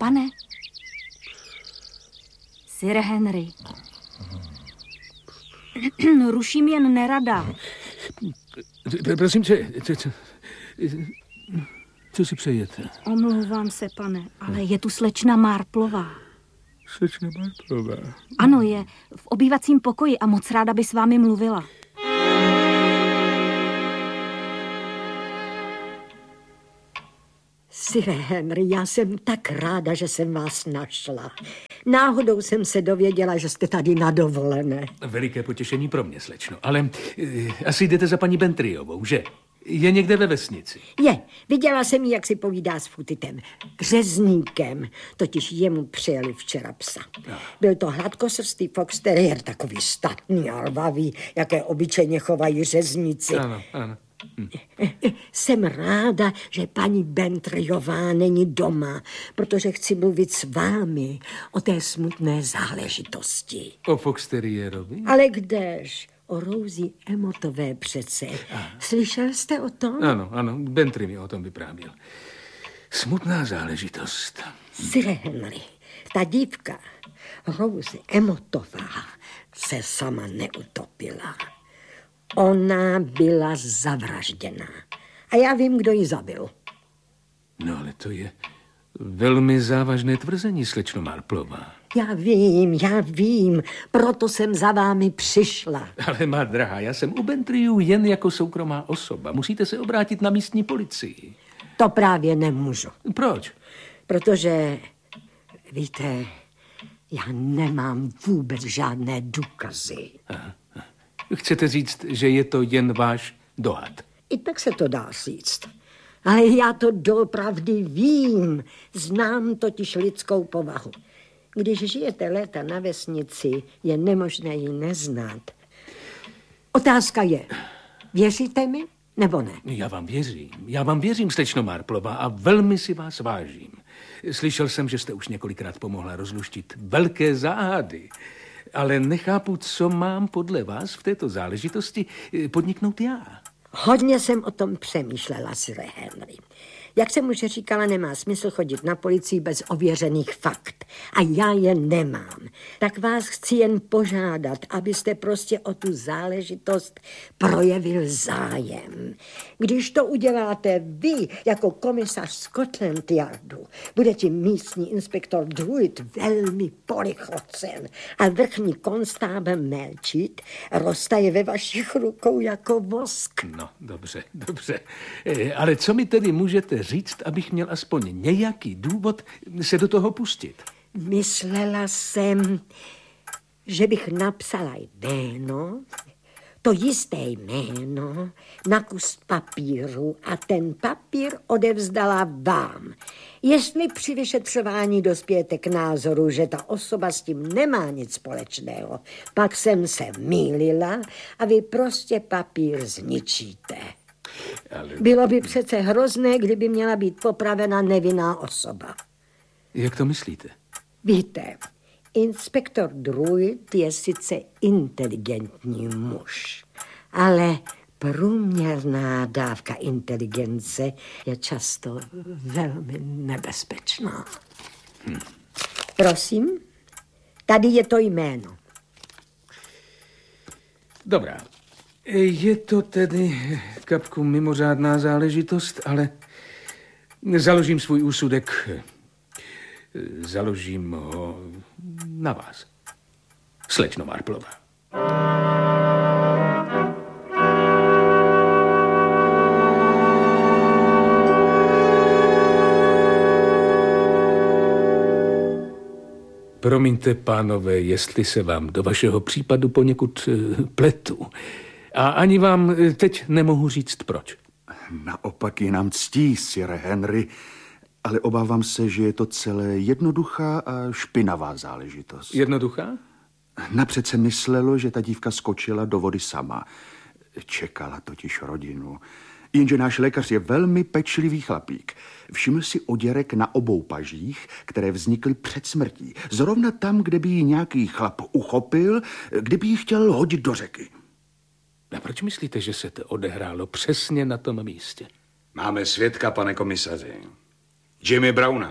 Pane? Sir Henry. Ruším jen nerada. Prosím, co si přejete? Omlouvám se, pane, ale je tu slečna Marplová. Slečna Marplová? Ano, je v obývacím pokoji a moc ráda by s vámi mluvila. Sir Henry, já jsem tak ráda, že jsem vás našla. Náhodou jsem se dověděla, že jste tady na dovolené. Veliké potěšení pro mě, slečno. Ale asi jdete za paní Bentryovou, že? Je někde ve vesnici. Je. Viděla jsem ji, jak si povídá s Futitem. Řezníkem. Totiž jemu přijeli včera psa. Byl to hladkosrstý fox terrier, takový statný a lvavý, jaké obyčejně chovají řezníci. Ano. Jsem ráda, že paní Bentryová není doma, protože chci mluvit s vámi o té smutné záležitosti. O fox terrierovi? Ale kdež? O Rosie Emmotové přece. Slyšel jste o tom? Ano, Bentry mi o tom vyprávěl. Smutná záležitost. Sir Henry, ta dívka, Rosie Emmotová, se sama neutopila. Ona byla zavražděná. A já vím, kdo ji zabil. No, ale to je velmi závažné tvrzení, slečno Marplová. Já vím, proto jsem za vámi přišla. Ale má drahá, já jsem u Bentryů jen jako soukromá osoba. Musíte se obrátit na místní policii. To právě nemůžu. Proč? Protože, víte, já nemám vůbec žádné důkazy. Aha. Chcete říct, že je to jen váš dohad? I tak se to dá říct. Ale já to doopravdy vím. Znám totiž lidskou povahu. Když žijete léta na vesnici, je nemožné ji neznát. Otázka je, věříte mi nebo ne? Já vám věřím, slečno Marplová, a velmi si vás vážím. Slyšel jsem, že jste už několikrát pomohla rozluštit velké záhady. Ale nechápu, co mám podle vás v této záležitosti podniknout já. Hodně jsem o tom přemýšlela, Sir Henry. Jak jsem už říkala, nemá smysl chodit na policii bez ověřených fakt. A já je nemám. Tak vás chci jen požádat, abyste prostě o tu záležitost projevil zájem. Když to uděláte vy, jako komisař Scotland Yardu, bude ti místní inspektor Druid velmi polychocen a vrchní konstábl Melčit roztaje ve vašich rukou jako vosk. No, dobře. Ale co mi tedy můžete říct, abych měl aspoň nějaký důvod se do toho pustit? Myslela jsem, že bych napsala jméno, to jisté jméno, na kus papíru a ten papír odevzdala vám. Jestli při vyšetřování dospějete k názoru, že ta osoba s tím nemá nic společného, pak jsem se mýlila a vy prostě papír zničíte. Ale... Bylo by přece hrozné, kdyby měla být popravena nevinná osoba. Jak to myslíte? Víte, inspektor Druid je sice inteligentní muž, ale průměrná dávka inteligence je často velmi nebezpečná. Prosím, tady je to jméno. Dobrá. Je to tedy kapku mimořádná záležitost, ale založím svůj úsudek. Založím ho na vás, slečno Marplová. Promiňte, pánové, jestli se vám do vašeho případu poněkud pletu. A ani vám teď nemohu říct proč. Naopak je nám ctí, Sir Henry, ale obávám se, že je to celé jednoduchá a špinavá záležitost. Jednoduchá? Napřed se myslelo, že ta dívka skočila do vody sama. Čekala totiž rodinu. Jenže náš lékař je velmi pečlivý chlapík. Všiml si oděrek na obou pažích, které vznikly před smrtí. Zrovna tam, kde by ji nějaký chlap uchopil, kdyby ji chtěl hodit do řeky. A proč myslíte, že se to odehrálo přesně na tom místě? Máme svědka, pane komisaři. Jimmy Browna.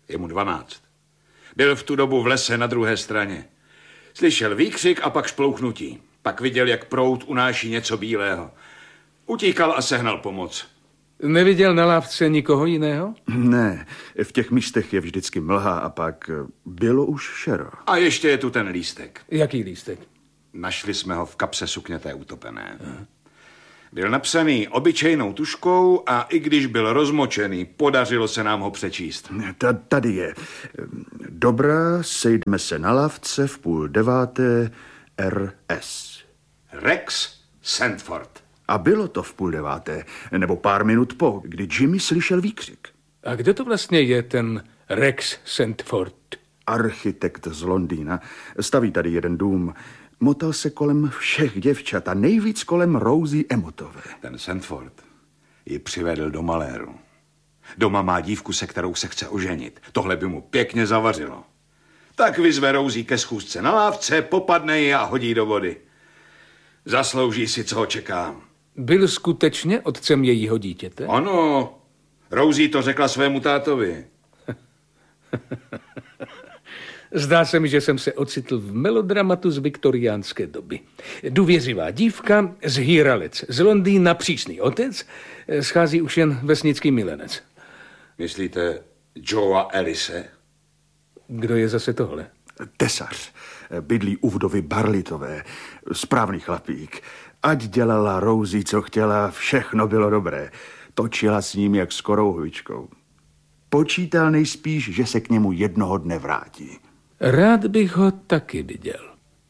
Je mu 12. Byl v tu dobu v lese na druhé straně. Slyšel výkřik a pak šplouchnutí. Pak viděl, jak proud unáší něco bílého. Utíkal a sehnal pomoc. Neviděl na lávce nikoho jiného? Ne, v těch místech je vždycky mlha a pak bylo už šero. A ještě je tu ten lístek. Jaký lístek? Našli jsme ho v kapse sukně té utopené. Byl napsaný obyčejnou tužkou a i když byl rozmočený, podařilo se nám ho přečíst. Tady je. Dobrá, sejdeme se na lávce v 8:30 RS. Rex Sandford. A bylo to v 8:30, nebo pár minut po, kdy Jimmy slyšel výkřik. A kdo to vlastně je ten Rex Sandford? Architekt z Londýna. Staví tady jeden dům. Motal se kolem všech děvčat a nejvíc kolem Rosie Emmotové. Ten Sandford ji přivedl do maléru. Doma má dívku, se kterou se chce oženit. Tohle by mu pěkně zavařilo. Tak vyzve Rosie ke schůzce na lávce, popadne ji a hodí do vody. Zaslouží si, co ho čeká. Byl skutečně otcem jejího dítěte? Ano, Rosie to řekla svému tátovi. Zdá se mi, že jsem se ocitl v melodramatu z viktoriánské doby. Důvěřivá dívka, zhýralec z Londýna, přísný otec, schází už jen vesnický milenec. Myslíte Joea Ellise? Kdo je zase tohle? Tesař. Bydlí u vdovy Barlitové. Správný chlapík. Ať dělala Rosie, co chtěla, všechno bylo dobré. Točila s ním jak s korouhvičkou. Počítal nejspíš, že se k němu jednoho dne vrátí. Rád bych ho taky viděl.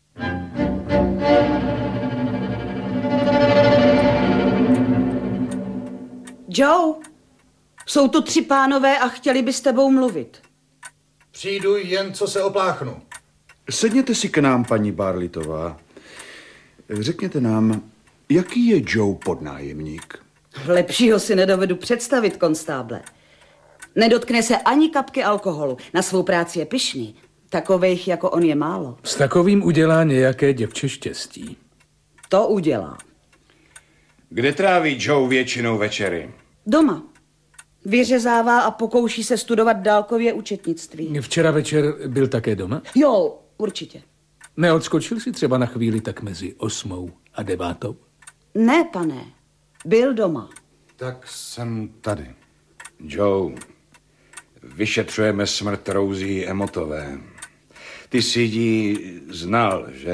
Joe, jsou tu 3 pánové a chtěli by s tebou mluvit. Přijdu jen, co se opláchnu. Sedněte si k nám, paní Barlitová. Řekněte nám, jaký je Joe podnájemník? Lepšího si nedovedu představit, konstáble. Nedotkne se ani kapky alkoholu. Na svou práci je pyšný. Takovejch jako on je málo. S takovým udělá nějaké děvče štěstí. To udělá. Kde tráví Joe většinou večery? Doma. Vyřezává a pokouší se studovat dálkově účetnictví. Včera večer byl také doma? Jo, určitě. Neodskočil si třeba na chvíli tak mezi 8 a 9? Ne, pane. Byl doma. Tak jsem tady. Joe, vyšetřujeme smrt Rosie Emmotové. Ty jsi ji znal, že?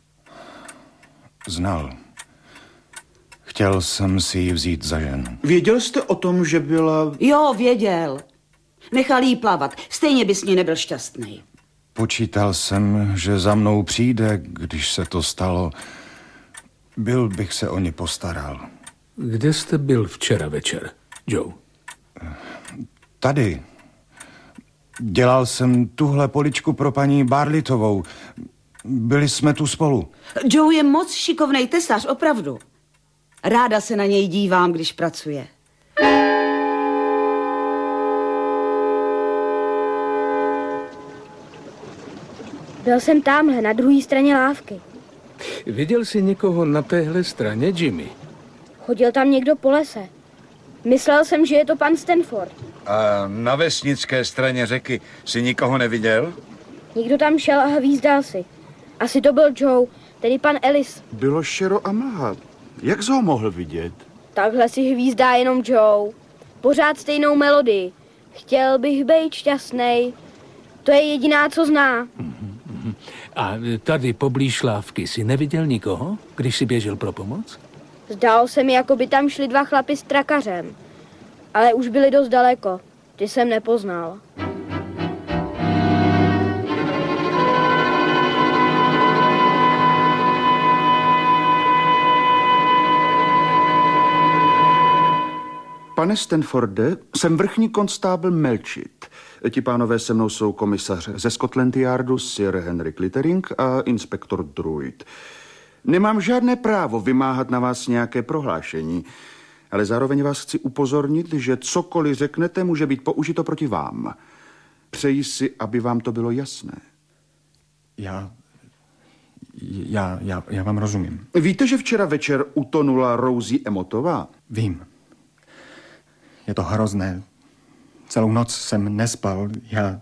Znal. Chtěl jsem si ji vzít za ženu. Věděl jste o tom, že byla... Jo, věděl. Nechal jí plavat. Stejně by s ní nebyl šťastný. Počítal jsem, že za mnou přijde, když se to stalo. Byl bych se o ně postaral. Kde jste byl včera večer, Joe? Tady. Dělal jsem tuhle poličku pro paní Barlitovou. Byli jsme tu spolu. Joe je moc šikovnej tesař, opravdu. Ráda se na něj dívám, když pracuje. Byl jsem tamhle, na druhé straně lávky. Viděl jsi někoho na téhle straně, Jimmy? Chodil tam někdo po lese. Myslel jsem, že je to pan Stanford. A na vesnické straně řeky si nikoho neviděl? Někdo tam šel a hvízdal si. Asi to byl Joe, tedy pan Ellis. Bylo šero a mlha. Jak jsi ho mohl vidět? Takhle si hvízdá jenom Joe. Pořád stejnou melodii. Chtěl bych být šťastnej. To je jediná, co zná. A tady poblíž lávky si neviděl nikoho, když si běžel pro pomoc? Zdálo se mi, jako by tam šli 2 chlapi s trakařem. Ale už byli dost daleko. Ty jsem nepoznal. Pane Stanforde, jsem vrchní konstábl Melchit. Ti pánové se mnou jsou komisař ze Scotland Yardu, Sir Henry Clittering a inspektor Druid. Nemám žádné právo vymáhat na vás nějaké prohlášení, ale zároveň vás chci upozornit, že cokoliv řeknete, může být použito proti vám. Přeji si, aby vám to bylo jasné. Já vám rozumím. Víte, že včera večer utonula Rosie Emmotová? Vím. Je to hrozné. Celou noc jsem nespal. Já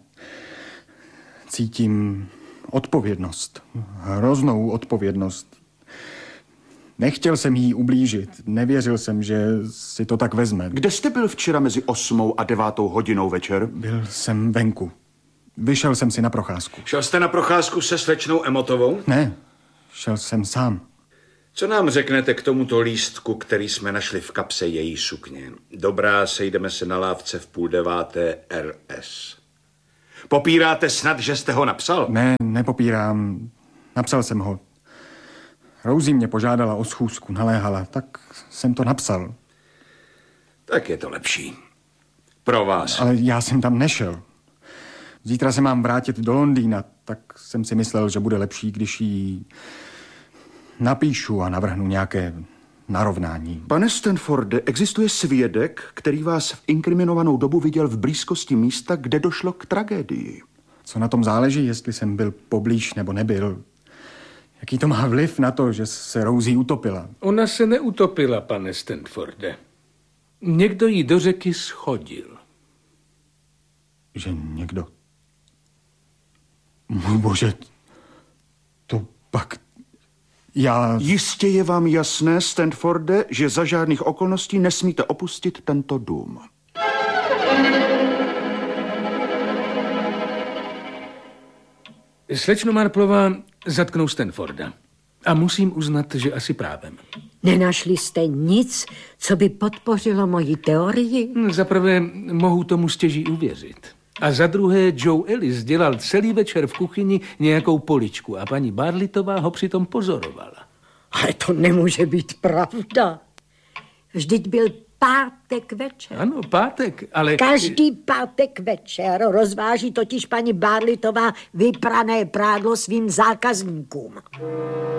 cítím odpovědnost. Hroznou odpovědnost. Nechtěl jsem jí ublížit. Nevěřil jsem, že si to tak vezme. Kde jste byl včera mezi 8. a 9. hodinou večer? Byl jsem venku. Vyšel jsem si na procházku. Šel jste na procházku se slečnou Emotovou? Ne, šel jsem sám. Co nám řeknete k tomuto lístku, který jsme našli v kapse její sukně? Dobrá, sejdeme se na lávce v 8:30 RS. Popíráte snad, že jste ho napsal? Ne, nepopírám. Napsal jsem ho. Rosie mě požádala o schůzku, naléhala, tak jsem to napsal. Tak je to lepší. Pro vás. Ale já jsem tam nešel. Zítra se mám vrátit do Londýna, tak jsem si myslel, že bude lepší, když jí napíšu a navrhnu nějaké narovnání. Pane Stanforde, existuje svědek, který vás v inkriminovanou dobu viděl v blízkosti místa, kde došlo k tragédii? Co na tom záleží, jestli jsem byl poblíž nebo nebyl? Jaký to má vliv na to, že se Rosie utopila? Ona se neutopila, pane Stanforde. Někdo ji do řeky shodil. Že někdo... Můj bože, to pak... Já... Jistě je vám jasné, Stanforde, že za žádných okolností nesmíte opustit tento dům. Slečno Marplová zatknou Stanforda. A musím uznat, že asi právem. Nenašli jste nic, co by podpořilo moji teorii? Za prvé mohu tomu stěží uvěřit. A za druhé Joe Ellis dělal celý večer v kuchyni nějakou poličku a paní Barlitová ho přitom pozorovala. Ale to nemůže být pravda. Vždyť byl pátek večer. Ano, pátek, ale... Každý pátek večer rozváží totiž paní Barlitová vyprané prádlo svým zákazníkům.